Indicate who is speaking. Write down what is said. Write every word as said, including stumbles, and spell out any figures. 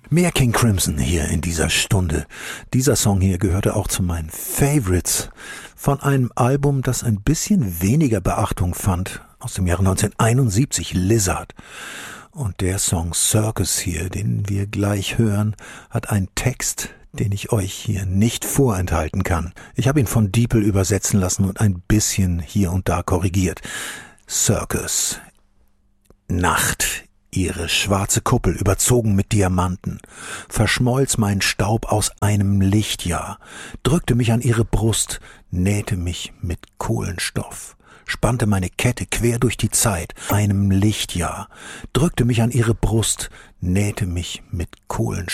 Speaker 1: Mehr King Crimson hier in dieser Stunde. Dieser Song hier gehörte auch zu meinen Favorites von einem Album, das ein bisschen weniger Beachtung fand, aus dem Jahre neunzehnhunderteinundsiebzig, Lizard. Und der Song Circus hier, den wir gleich hören, hat einen Text, den ich euch hier nicht vorenthalten kann. Ich habe ihn von Diepel übersetzen lassen und ein bisschen hier und da korrigiert. Circus. Nacht. Ihre schwarze Kuppel, überzogen mit Diamanten, verschmolz mein Staub aus einem Lichtjahr, drückte mich an ihre Brust, nähte mich mit Kohlenstoff, spannte meine Kette quer durch die Zeit, einem Lichtjahr, drückte mich an ihre Brust, nähte mich mit Kohlenstoff.